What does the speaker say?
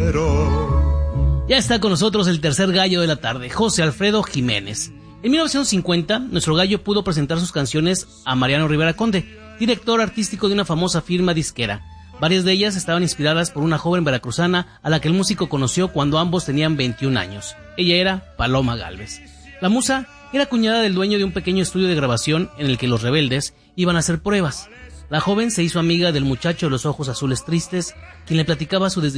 Ya está con nosotros el tercer gallo de la tarde, José Alfredo Jiménez. En 1950, nuestro gallo pudo presentar sus canciones a Mariano Rivera Conde, director artístico de una famosa firma disquera. Varias de ellas estaban inspiradas por una joven veracruzana a la que el músico conoció cuando ambos tenían 21 años. Ella era Paloma Gálvez. La musa era cuñada del dueño de un pequeño estudio de grabación en el que los rebeldes iban a hacer pruebas. La joven se hizo amiga del muchacho de los ojos azules tristes, quien le platicaba su